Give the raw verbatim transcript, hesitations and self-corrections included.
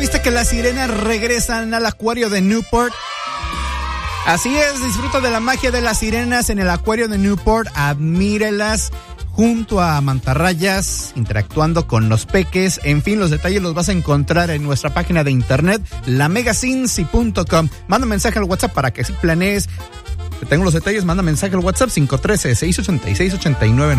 ¿Viste que las sirenas regresan al acuario de Newport? Así es, disfruta de la magia de las sirenas en el acuario de Newport. Admírelas junto a mantarrayas, interactuando con los peques. En fin, los detalles los vas a encontrar en nuestra página de internet, la mega cincy punto com. Manda mensaje al WhatsApp para que si planees. Tengo los detalles, manda mensaje al WhatsApp cinco uno tres, seis ocho seis, ocho nueve nueve.